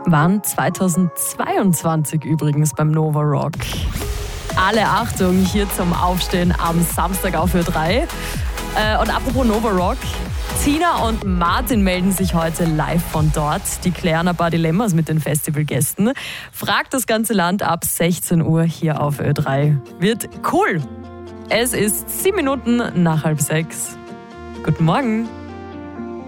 waren 2022 übrigens beim Nova Rock. Alle Achtung hier zum Aufstehen am Samstag auf Ö3. Und apropos Nova Rock, Tina und Martin melden sich heute live von dort. Die klären ein paar Dilemmas mit den Festivalgästen. Fragt das ganze Land ab 16 Uhr hier auf Ö3. Wird cool! Es ist 7 Minuten nach 5:30. Guten Morgen!